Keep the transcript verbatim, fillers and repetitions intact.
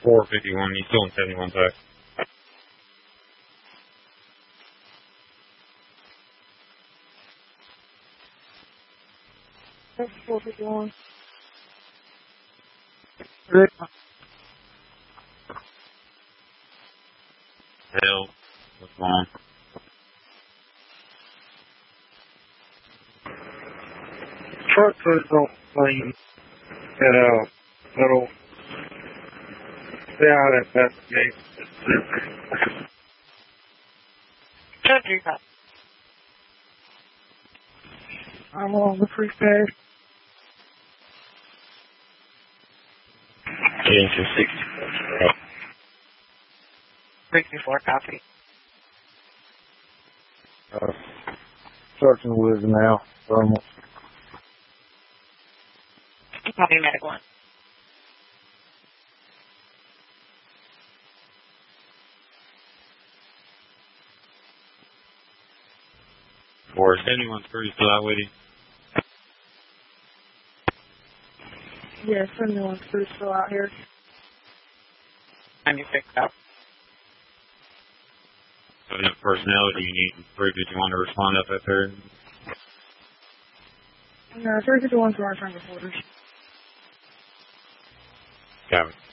four fifty-one, you still in seventy-one back. That's four fifty-one. Rick. Hell, what's going on? Truck puts on lane at uh little stay out at that gate. Don't do that. I'm on the free page. Getting to sixty-four. sixty-four copy. Uh, searching with now. Thermal. Copy medic one. Four seventy-one three still out with you. Yeah, seventy-one three still out here. ninety-six up. So enough personnel, do you need three fifty-one to respond up there? No, three fifty-one's our return reporters. Got it.